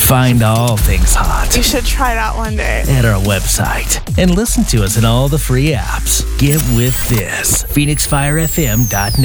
Find all things hot You should try it out one day. at our website and listen to us in all the free apps. Get with this. PhoenixFireFM.net.